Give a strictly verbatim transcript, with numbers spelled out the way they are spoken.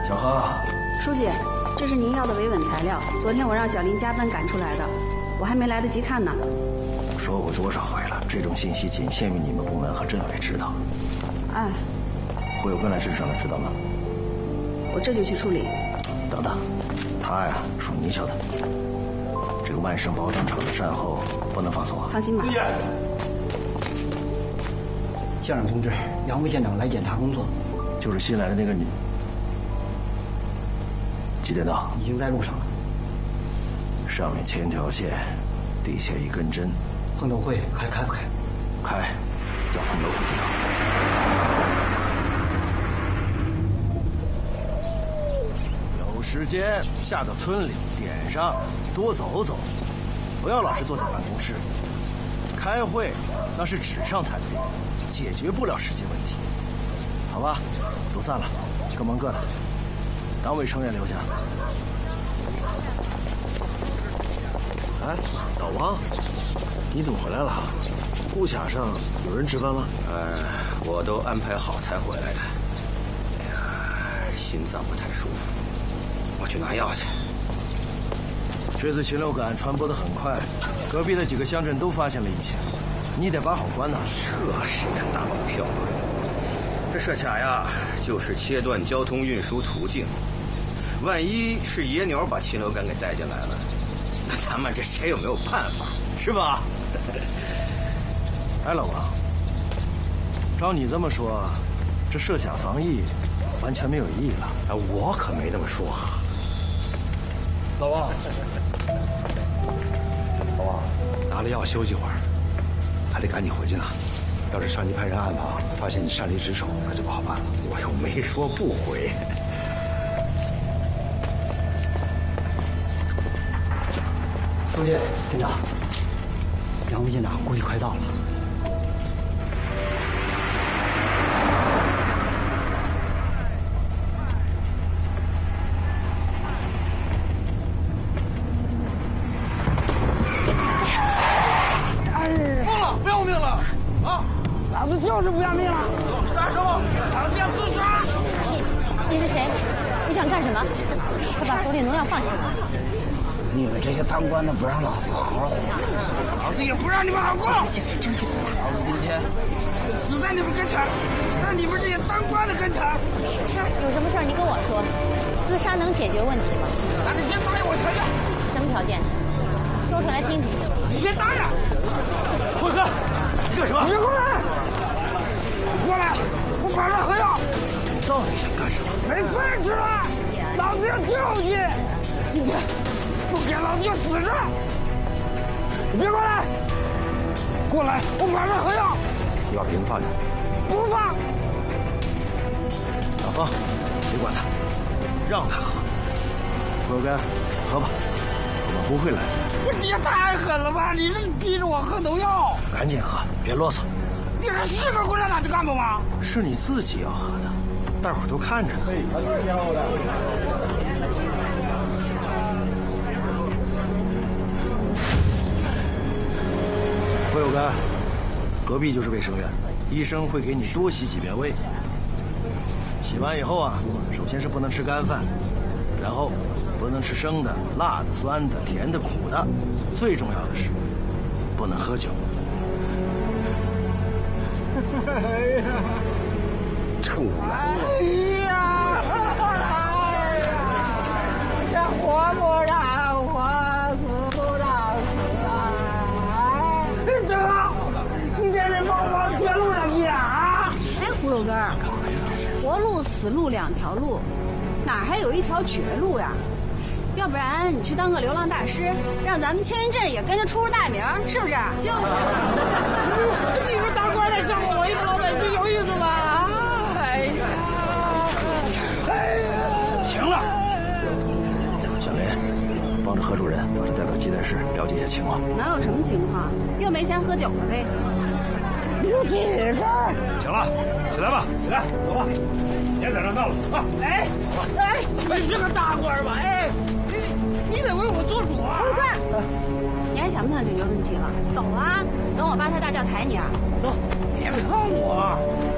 小何， 书记，这是您要的维稳材料，昨天我让小林加班赶出来的，我还没来得及看呢。 说过多少回了，这种信息仅限于你们部门和政委知道。 哎， 胡有根来镇上了，知道吗？ 我这就去处理。 等等，他呀属你晓得。这个万盛包装厂的善后不能放松啊。 放心吧。 县长同志，杨副县长来检查工作。 就是新来的那个女。几点到？ 已经在路上了。 上面牵条线，底下一根针。 碰头会还开不开？ 开，叫他们楼户即可。有时间下到村里点上，多走走，不要老是坐在办公室。开会那是纸上谈兵，解决不了实际问题。好吧，都散了，各忙各的。党委成员留下。哎，老王，你怎么回来了？顾卡上有人值班吗？ 呃，我都安排好才回来的。哎呀，心脏不太舒服，我去拿药去。 这次禽流感传播得很快，隔壁的几个乡镇都发现了疫情，你得把好关呐。 这是一个大宝票啊！这设卡呀，就是切断交通运输途径。万一是野鸟把禽流感给带进来了，那咱们这谁有没有办法，是吧？ 哎，老王，照你这么说，这设卡防疫完全没有意义了。 哎，我可没这么说。 老王，老王，拿了药休息会儿，还得赶紧回去呢。要是上级派人暗访，发现你擅离职守，那就不好办了。 我又没说不回。 书记，县长，杨副县长估计快到了。 老子就是不要命了！杀手，老子要自杀！ 你是谁？你想干什么？快把手里农药放下！ 你们这些当官的不让老子好好活，老子也不让你们好过！老子今天死在你们跟前，死在你们这些当官的跟前！ 是，有什么事儿你跟我说。自杀能解决问题吗？ 那你先答应我条件。 什么条件？说出来听听。 你先答应。 辉哥，你干什么？ 你过来！你过来！我马上喝药。 你到底想干什么？ 没饭吃了，老子要救你！今天不给老子就死这！你别过来！过来，我马上喝药。 你把瓶子放下。 不放。 老方，别管他，让他喝。郭有根，喝吧，我们不会来。 你也太狠了吧！你是逼着我喝农药。 赶紧喝，别啰嗦。 你还是个共产党的干部吗？ 是你自己要喝的，大伙儿都看着呢。郭有根，隔壁就是卫生院，医生会给你多洗几遍胃。洗完以后啊，首先是不能吃干饭，然后不能吃生的、辣的、酸的、甜的、苦的，最重要的是不能喝酒。 哎呀， 真无赖！ 哎呀，哎呀，这活不让活，死不让死啊！哎，正好，你这人往往绝路上去啊！ 哎，胡有根，活路死路两条路，哪儿还有一条绝路呀？要不然你去当个流浪大师，让咱们青云镇也跟着出出大名，是不是？就是。 你个当官的笑话我一个老百姓有意思吗？哎呀，哎呀！ 行了，小林，帮着何主任把他带到接待室了解一下情况。 能有什么情况？又没钱喝酒了呗？ 你说几个？ 行了，起来吧，起来，走吧，别在这闹了啊！ 哎，哎，你是个大官吧？哎，你你得为我做主啊！ 胡有根，你还想不想解决问题了？走啊！等我八抬大轿抬你啊！ 走，别碰我！